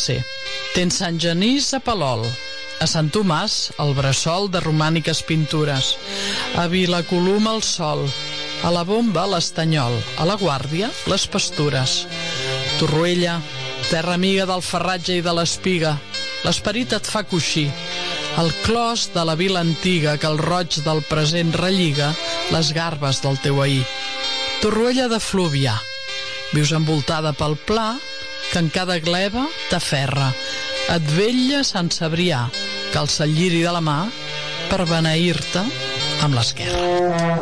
tercer. Tens Sant Genís a Palol, a Sant Tomàs el bressol de romàniques pintures, a Vilacolum el sol, a la Bomba l'Estanyol, a la Guàrdia les pastures. Torroella, terra amiga del ferratge i de l'espiga, l'esperit et fa coixí. El clos de la vila antiga que el roig del present relliga les garbes del teu ahir. Torroella de Fluvià, vius envoltada pel pla que en cada gleba t'aferra. Et vetlla Sant Cebrià, que alça el lliri de la mà per beneir-te amb l'esquerra.